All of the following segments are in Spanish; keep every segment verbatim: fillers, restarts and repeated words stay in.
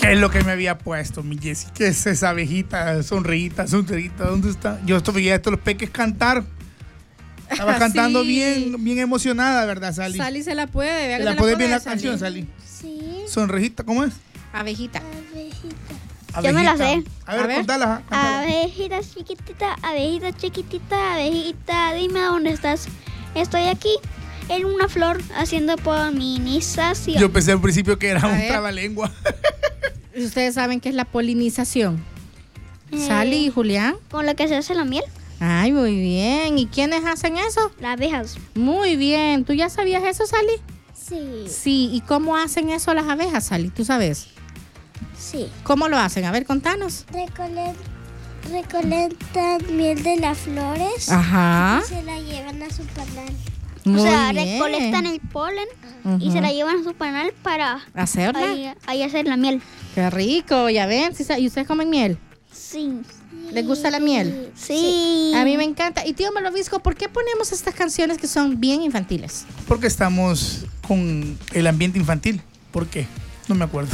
¿Qué es lo que me había puesto, mi Jessy? ¿Qué es esa abejita, sonreíta, sonreíta? ¿Dónde está? Yo esto veía a estos los peques cantar. Estaba cantando Sí. bien, bien emocionada, ¿verdad, Sally? Sally se la puede. Vea que ¿La se puedes bien la puede, canción, Sally? Sí. Sonrejita, ¿cómo es? Abejita. Abejita. Yo me la sé. A ver, A ver. contala. contala. Abejita chiquitita, abejita chiquitita, abejita, dime dónde estás. Estoy aquí en una flor haciendo polinización. Yo pensé al principio que era A un ver. trabalengua. Ustedes saben qué es la polinización. Eh, Sally y Julián. Con lo que se hace la miel, Ay, muy bien. ¿Y quiénes hacen eso? las abejas. Muy bien. ¿Tú ya sabías eso, Sally? Sí. Sí. ¿Y cómo hacen eso las abejas, Sally? ¿Tú sabes? Sí. ¿Cómo lo hacen? A ver, contanos. Recolen- recolectan miel de las flores Ajá. y se la llevan a su panal. Muy o sea, bien. recolectan el polen y Ujú. se la llevan a su panal para ¿Hacerla? ahí, ahí hacer la miel. Qué rico, ya ven. ¿Sí sa- ¿Y ustedes comen miel? Sí. ¿Les gusta la miel? Sí. A mí me encanta. Y tío Malvavisco, ¿por qué ponemos estas canciones que son bien infantiles? Porque estamos con el ambiente infantil. ¿Por qué? No me acuerdo.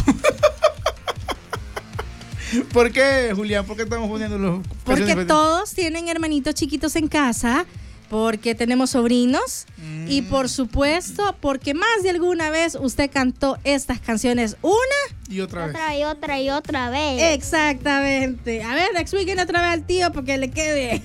¿Por qué, Julián? ¿Por qué estamos poniendo los canciones Porque infantiles? todos tienen hermanitos chiquitos en casa, porque tenemos sobrinos Mm. y por supuesto porque más de alguna vez usted cantó estas canciones una. Y otra vez. Otra y otra y otra vez. Exactamente. A ver, expliquen otra vez al tío porque le quede.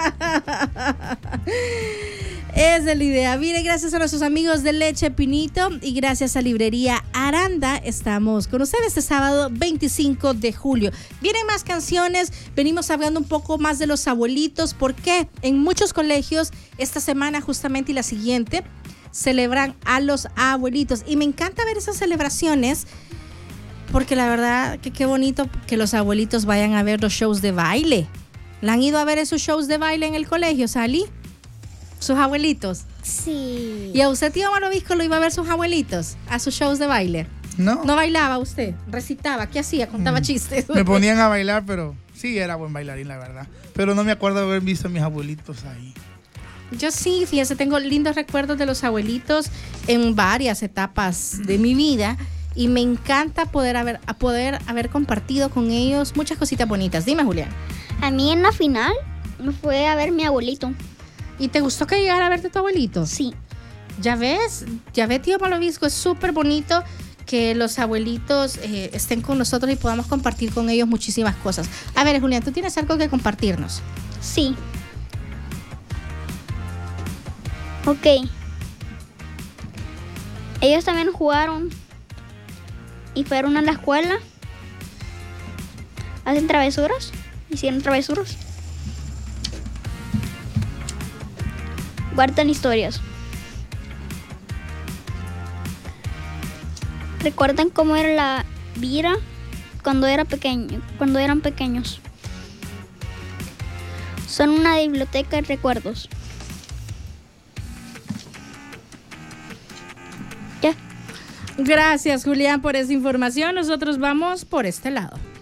Es de la idea. Mire, gracias a nuestros amigos de Leche Pinito y gracias a Librería Aranda, estamos con ustedes este sábado veinticinco de julio. Vienen más canciones, venimos hablando un poco más de los abuelitos, porque en muchos colegios esta semana justamente y la siguiente celebran a los abuelitos. Y me encanta ver esas celebraciones, porque la verdad que qué bonito que los abuelitos vayan a ver los shows de baile. ¿La han ido a ver esos shows de baile en el colegio, Sally? Sus abuelitos. Sí. ¿Y a usted, tío Malvavisco, lo iba a ver sus abuelitos a sus shows de baile? No. ¿No bailaba usted? ¿Recitaba? ¿Qué hacía? ¿Contaba Mm. chistes? Me ponían a bailar, pero sí era buen bailarín, la verdad. Pero no me acuerdo de haber visto a mis abuelitos ahí. Yo sí, fíjese, tengo lindos recuerdos de los abuelitos en varias etapas de mi vida y me encanta poder haber, a poder haber compartido con ellos muchas cositas bonitas. Dime, Julián. A mí en la final me fue a ver mi abuelito. ¿Y te gustó que llegara a verte tu abuelito? Sí. Ya ves, ya ves, tío Malvavisco, es súper bonito que los abuelitos eh, estén con nosotros y podamos compartir con ellos muchísimas cosas. A ver, Julián, ¿tú tienes algo que compartirnos? Sí. Ok. Ellos también jugaron y fueron a la escuela. Hacen travesuras. Hicieron travesuras. Guardan historias. Recuerdan cómo era la vida cuando era pequeño, cuando eran pequeños. Son una biblioteca de recuerdos. Ya. Gracias, Julián, por esa información. Nosotros vamos por este lado.